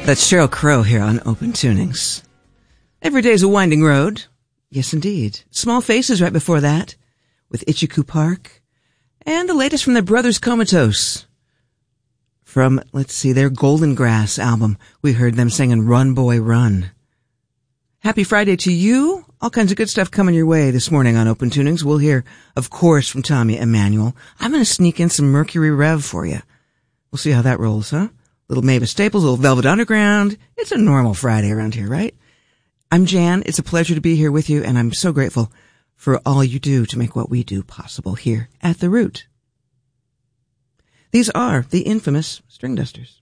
That's Sheryl Crow here on Open Tunings. Every day's a winding road. Yes, indeed. Small Faces right before that, with Ichiku Park. And the latest from their Brothers Comatose. From, their Golden Grass album. We heard them singing Run Boy Run. Happy Friday to you. All kinds of good stuff coming your way this morning on Open Tunings. We'll hear, of course, from Tommy Emmanuel. I'm going to sneak in some Mercury Rev for you. We'll see how that rolls, huh? Little Mavis Staples, little Velvet Underground. It's a normal Friday around here, right? I'm Jan. It's a pleasure to be here with you, and I'm so grateful for all you do to make what we do possible here at The Root. These are the infamous String Dusters.